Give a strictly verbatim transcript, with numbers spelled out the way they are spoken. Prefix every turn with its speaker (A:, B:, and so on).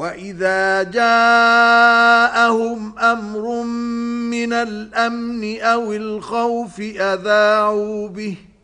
A: وَإِذَا جَاءَهُمْ أَمْرٌ مِّنَ الْأَمْنِ أَوِ الْخَوْفِ أَذَاعُوا بِهِ